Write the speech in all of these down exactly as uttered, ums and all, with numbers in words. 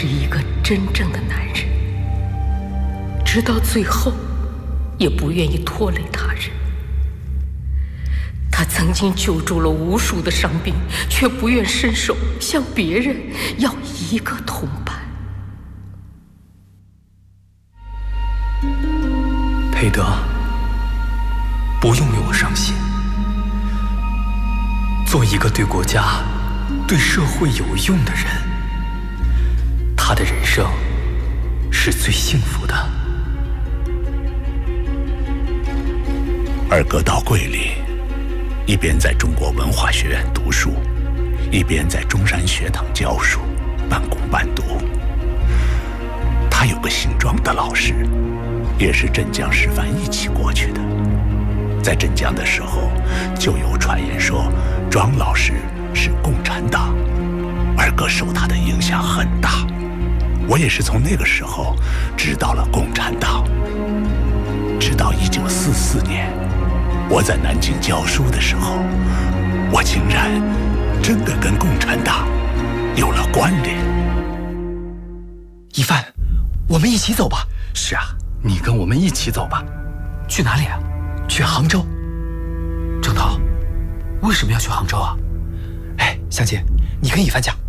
是一个真正的男人，直到最后也不愿意拖累他人。他曾经救助了无数的伤兵，却不愿伸手向别人要一个铜板。 裴德，不用为我伤心。做一个对国家、对社会有用的人，他的人生是最幸福的。 二哥到桂林，一边在中国文化学院读书，一边在中山学堂教书，半工半读。他有个姓庄的老师，也是镇江师范一起过去的。在镇江的时候，就有传言说庄老师是共产党，二哥受他的影响很大。我也是从那个时候知道了共产党。直到一九四四年，我在南京教书的时候，我竟然真的跟共产党有了关联。 一帆，我们一起走吧。 是啊， 你跟我们一起走吧。 去哪里啊？ 去杭州。 郑涛，为什么要去杭州啊？ 哎，香姐，你跟一帆讲。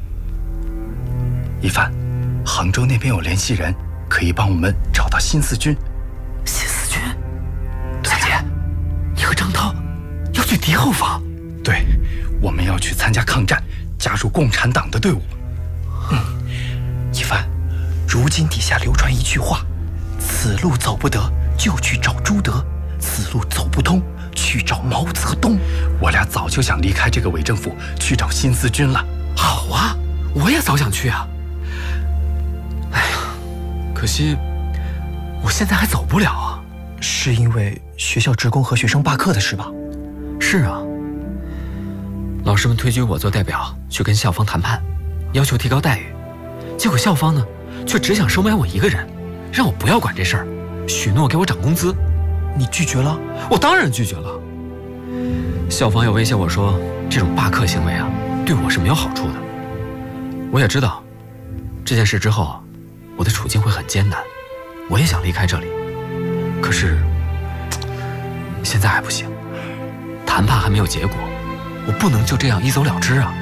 一帆，杭州那边有联系人，可以帮我们找到新四军。 新四军？香姐，你和张涛要去敌后方？ 对，我们要去参加抗战，加入共产党的队伍。嗯，一帆，如今底下流传一句话：此路走不得，就去找朱德；此路走不通，去找毛泽东。我俩早就想离开这个伪政府，去找新四军了。 好啊，我也早想去啊。哎呀，可惜我现在还走不了啊。 是因为学校职工和学生罢课的事吧？ 是啊，老师们推举我做代表去跟校方谈判，要求提高待遇。结果校方呢，却只想收买我一个人，让我不要管这事儿，许诺给我涨工资。 你拒绝了？ 我当然拒绝了。校方又威胁我说，这种罢课行为啊，对我是没有好处的。我也知道，这件事之后，我的处境会很艰难，我也想离开这里。可是，现在还不行，谈判还没有结果，我不能就这样一走了之啊。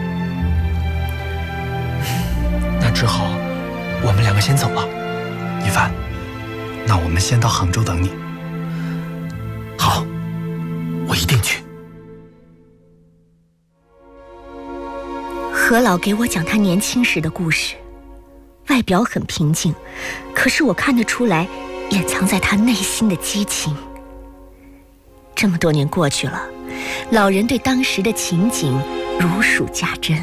那只好我们两个先走了。一帆，那我们先到杭州等你。 好，我一定去。 何老给我讲他年轻时的故事，外表很平静，可是我看得出来，掩藏在他内心的激情。这么多年过去了，老人对当时的情景如数家珍。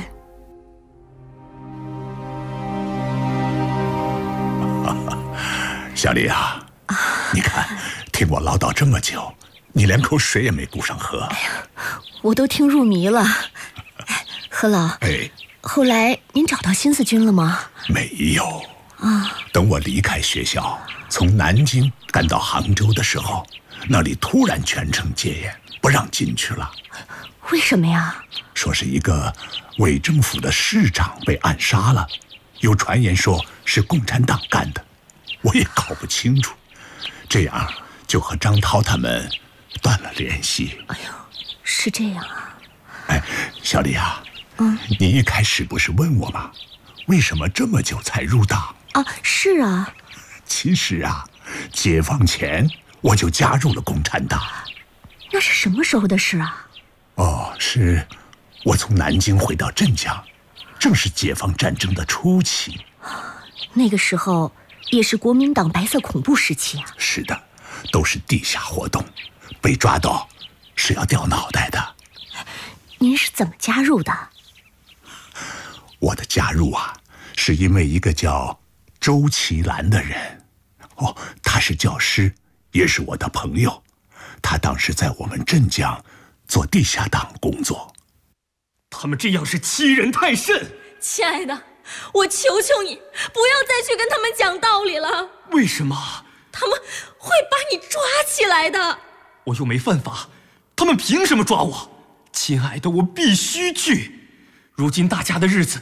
小丽啊，啊你看，听我唠叨这么久，你连口水也没顾上喝。 哎呀，我都听入迷了。何老， 哎， 后来您找到新四军了吗？ 没有啊。 等我离开学校，从南京赶到杭州的时候，那里突然全城戒严，不让进去了。 为什么呀？ 说是一个伪政府的市长被暗杀了，有传言说是共产党干的，我也搞不清楚。这样就和张涛他们断了联系。 哎呦，是这样啊。 哎，小丽啊， 嗯， 你一开始不是问我吗？为什么这么久才入党？ 啊，是啊。 其实啊，解放前我就加入了共产党。 那是什么时候的事啊？ 哦，是我从南京回到镇江，正是解放战争的初期。 那个时候也是国民党白色恐怖时期啊。 是的，都是地下活动，被抓到是要掉脑袋的。 您是怎么加入的？ 我的加入啊，是因为一个叫周其兰的人。哦，他是教师，也是我的朋友。他当时在我们镇江做地下党工作。 他们这样是欺人太甚。 亲爱的，我求求你，不要再去跟他们讲道理了。 为什么？ 他们会把你抓起来的。 我又没犯法，他们凭什么抓我？亲爱的，我必须去。如今大家的日子